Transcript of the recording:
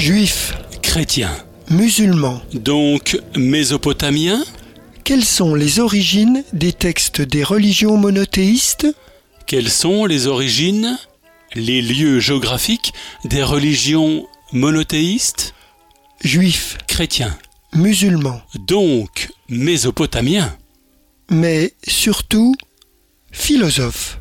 Juifs, Chrétien. musulmans. Donc mésopotamien. Quelles sont les origines des textes des religions monothéistes? Quelles sont les origines, les lieux géographiques des religions monothéistes? Juifs, Chrétiens. musulmans. Donc mésopotamien. Mais surtout, philosophes.